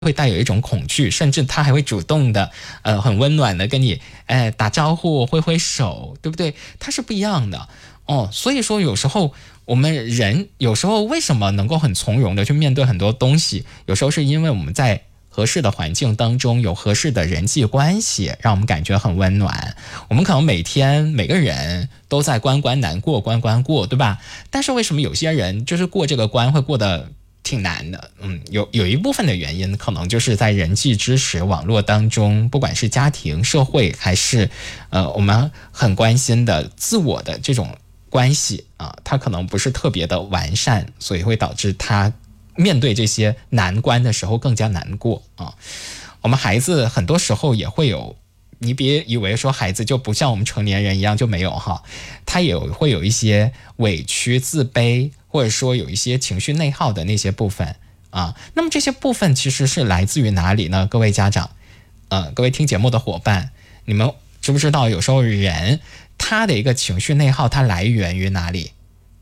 会带有一种恐惧，甚至他还会主动的很温暖的跟你打招呼，挥挥手，对不对？它是不一样的哦。所以说有时候我们人有时候为什么能够很从容的去面对很多东西，有时候是因为我们在合适的环境当中有合适的人际关系，让我们感觉很温暖。我们可能每天每个人都在关难过关过，对吧？但是为什么有些人就是过这个关会过得挺难的？有一部分的原因可能就是在人际支持网络当中，不管是家庭社会还是我们很关心的自我的这种关系啊，它可能不是特别的完善，所以会导致他面对这些难关的时候更加难过啊。我们孩子很多时候也会有，你别以为说孩子就不像我们成年人一样就没有哈，他也会有一些委屈自卑，或者说有一些情绪内耗的那些部分啊。那么这些部分其实是来自于哪里呢？各位家长各位听节目的伙伴，你们知不知道有时候人他的一个情绪内耗它来源于哪里？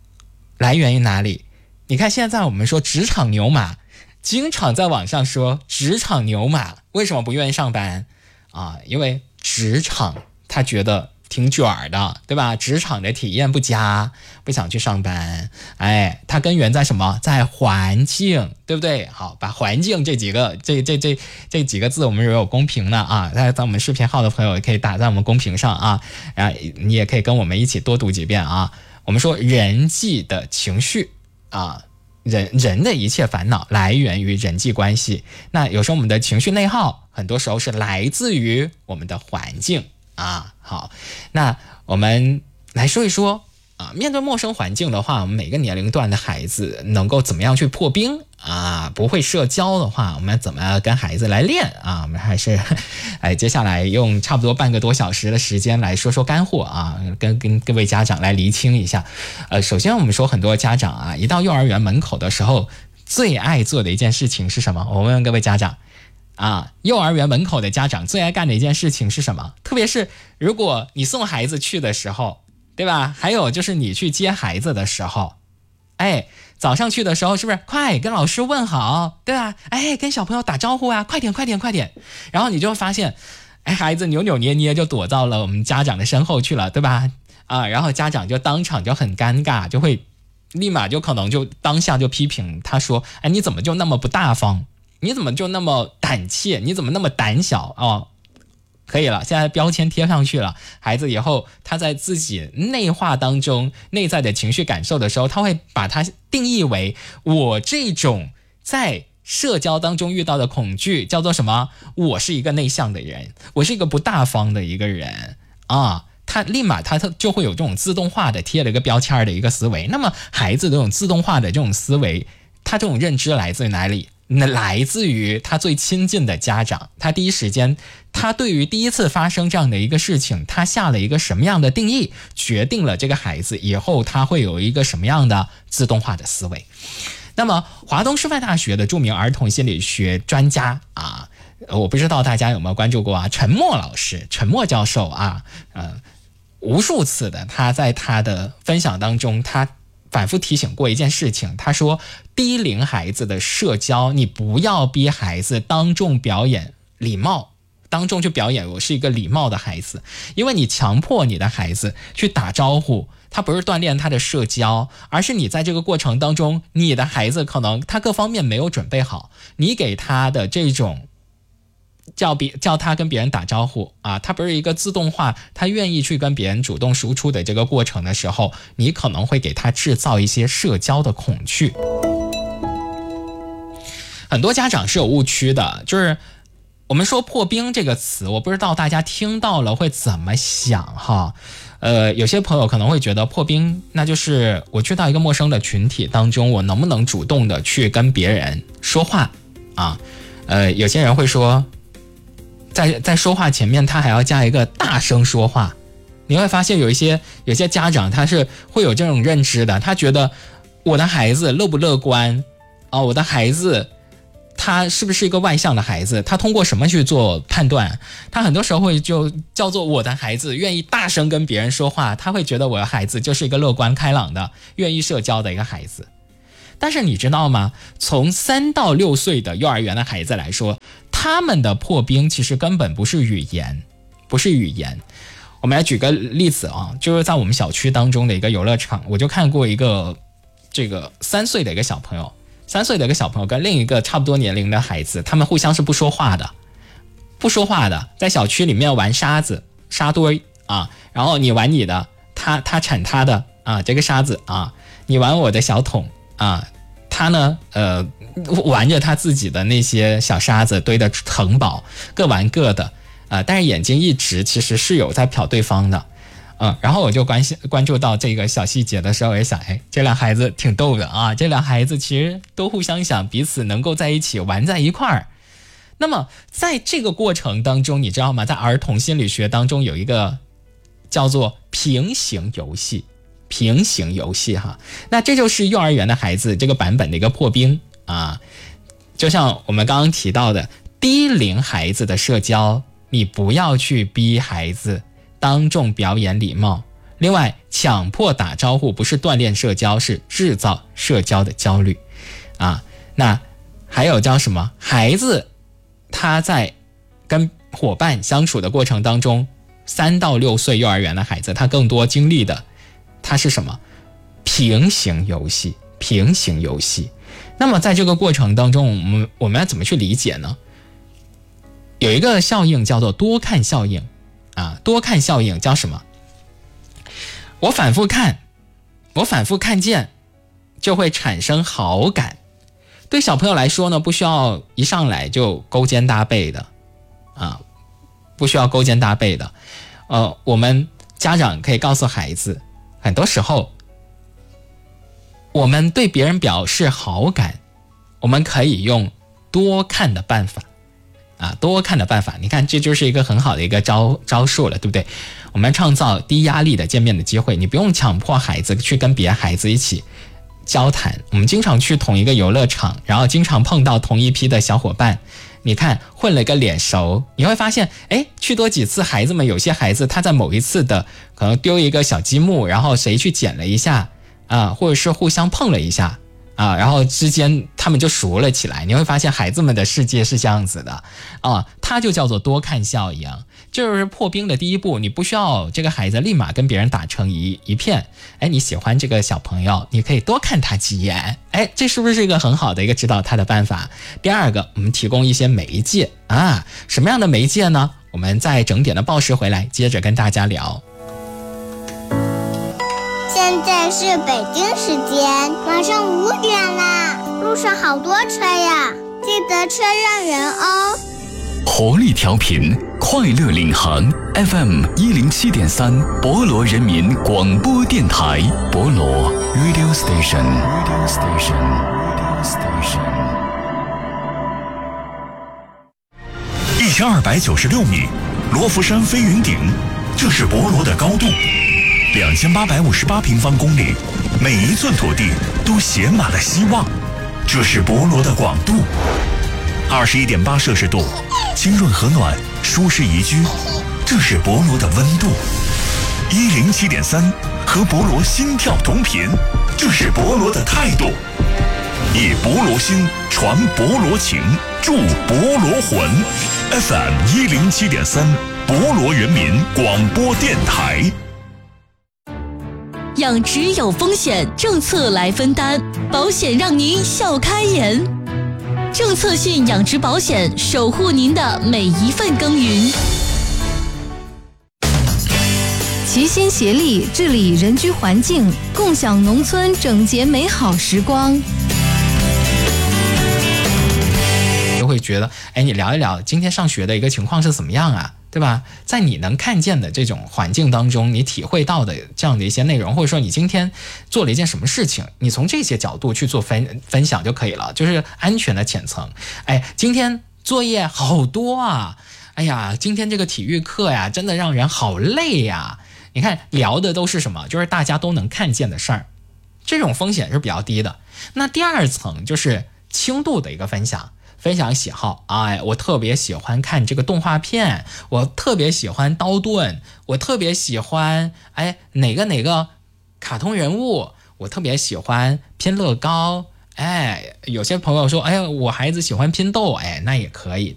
你看现在我们说职场牛马，经常在网上说职场牛马为什么不愿意上班啊？因为职场他觉得挺卷的，对吧？职场的体验不佳，不想去上班。它根源在什么？在环境，对不对？好，把环境这几个字我们有公屏的啊，在我们视频号的朋友也可以打在我们公屏上啊，然后你也可以跟我们一起多读几遍啊。我们说人际的情绪啊，人的一切烦恼来源于人际关系。那有时候我们的情绪内耗很多时候是来自于我们的环境啊。好，那我们来说一说啊，面对陌生环境的话，我们每个年龄段的孩子能够怎么样去破冰啊？不会社交的话，我们怎么跟孩子来练啊？我们还是接下来用差不多半个多小时的时间来说说干货啊，跟各位家长来厘清一下。首先我们说很多家长啊，一到幼儿园门口的时候，最爱做的一件事情是什么？我问问各位家长啊，幼儿园门口的家长最爱干的一件事情是什么？特别是如果你送孩子去的时候，对吧？还有就是你去接孩子的时候，早上去的时候是不是快跟老师问好，对吧？跟小朋友打招呼啊，快点。然后你就会发现，孩子扭扭捏捏就躲到了我们家长的身后去了，对吧？然后家长就当场就很尴尬，就会立马就可能就当下就批评他说，你怎么就那么不大方？你怎么就那么胆怯？你怎么那么胆小哦？可以了，现在标签贴上去了，孩子以后他在自己内化当中内在的情绪感受的时候，他会把它定义为我这种在社交当中遇到的恐惧叫做什么？我是一个内向的人，我是一个不大方的一个人啊。他立马他就会有这种自动化的贴了一个标签的一个思维。那么孩子这种自动化的这种思维，他这种认知来自于哪里？那来自于他最亲近的家长，他第一时间，他对于第一次发生这样的一个事情，他下了一个什么样的定义，决定了这个孩子以后他会有一个什么样的自动化的思维。那么华东师范大学的著名儿童心理学专家啊，我不知道大家有没有关注过啊，陈默老师，陈默教授啊，无数次的他在他的分享当中，他反复提醒过一件事情，他说低龄孩子的社交，你不要逼孩子当众表演礼貌，当众去表演我是一个礼貌的孩子，因为你强迫你的孩子去打招呼，他不是锻炼他的社交，而是你在这个过程当中，你的孩子可能他各方面没有准备好，你给他的这种叫他跟别人打招呼啊，他不是一个自动化，他愿意去跟别人主动输出的这个过程的时候，你可能会给他制造一些社交的恐惧。很多家长是有误区的，就是我们说破冰这个词，我不知道大家听到了会怎么想哈。有些朋友可能会觉得破冰那就是我去到一个陌生的群体当中，我能不能主动的去跟别人说话啊？有些人会说在说话前面他还要加一个大声说话。你会发现有些家长他是会有这种认知的，他觉得我的孩子乐不乐观啊，我的孩子他是不是一个外向的孩子，他通过什么去做判断？他很多时候会就叫做我的孩子愿意大声跟别人说话，他会觉得我的孩子就是一个乐观开朗的愿意社交的一个孩子。 但是你知道吗？从3到6岁的幼儿园的孩子来说，他们的破冰其实根本不是语言，不是语言。我们来举个例子啊，就是在我们小区当中的一个游乐场，我就看过一个这个3岁的一个小朋友，3岁的一个小朋友跟另一个差不多年龄的孩子，他们互相是不说话的，在小区里面玩沙子、沙堆啊，然后你玩你的，他铲他的啊，这个沙子啊，你玩我的小桶啊，他呢玩着他自己的那些小沙子堆的城堡，各玩各的但是眼睛一直其实是有在瞟对方的。然后我就关注到这个小细节的时候，也想，这俩孩子挺逗的啊，这俩孩子其实都互相想彼此能够在一起玩在一块儿。那么在这个过程当中，你知道吗？在儿童心理学当中有一个叫做平行游戏哈。那这就是幼儿园的孩子这个版本的一个破冰啊。就像我们刚刚提到的，低龄孩子的社交，你不要去逼孩子当众表演礼貌。另外，强迫打招呼不是锻炼社交，是制造社交的焦虑啊。那还有叫什么？孩子他在跟伙伴相处的过程当中，3到6岁幼儿园的孩子，他更多经历的他是什么？平行游戏。那么在这个过程当中，我们要怎么去理解呢？有一个效应叫做多看效应啊。多看效应叫什么？我反复看见就会产生好感。对小朋友来说呢，不需要一上来就勾肩搭背的啊，不需要勾肩搭背的。我们家长可以告诉孩子，很多时候我们对别人表示好感，我们可以用多看的办法啊，多看的办法。你看，这就是一个很好的一个招数了，对不对？我们创造低压力的见面的机会，你不用强迫孩子去跟别的孩子一起交谈。我们经常去同一个游乐场，然后经常碰到同一批的小伙伴，你看混了个脸熟，你会发现去多几次，孩子们有些孩子他在某一次的可能丢一个小积木，然后谁去捡了一下啊，或者是互相碰了一下啊，然后之间他们就熟了起来。你会发现孩子们的世界是这样子的啊，它就叫做多看效应。就是破冰的第一步，你不需要这个孩子立马跟别人打成一片。你喜欢这个小朋友，你可以多看他几眼。这是不是一个很好的一个指导他的办法？第二个，我们提供一些媒介啊，什么样的媒介呢？我们在整点的报时回来接着跟大家聊。 现在是北京时间晚上5点啦，路上好多车呀，记得车让人哦。 活力调频，快乐领航 FM 107.3，博罗人民广播电台，博罗 Radio Station。 1296米，罗浮山飞云顶，这是博罗的高度，2858平方公里，每一寸土地都写满了希望，这是博罗的广度，21.8摄氏度，清润和暖，舒适宜居，这是博罗的温度，107.3，和博罗心跳同频，这是博罗的态度，以博罗心传博罗情，助博罗魂。FM 107.3，博罗人民广播电台。 养殖有风险，政策来分担，保险让您笑开颜。政策性养殖保险，守护您的每一份耕耘。 齐心协力治理人居环境，共享农村整洁美好时光。 就会觉得，你聊一聊今天上学的一个情况是怎么样啊，对吧？在你能看见的这种环境当中，你体会到的这样的一些内容，或者说你今天做了一件什么事情，你从这些角度去做分享就可以了，就是安全的浅层。今天作业好多啊，今天这个体育课呀，真的让人好累呀。你看聊的都是什么？就是大家都能看见的事儿，这种风险是比较低的。那第二层就是轻度的一个分享喜好，我特别喜欢看这个动画片，我特别喜欢刀盾，我特别喜欢哪个卡通人物，我特别喜欢拼乐高， 哎，有些朋友说，哎呀，我孩子喜欢拼豆，哎，那也可以。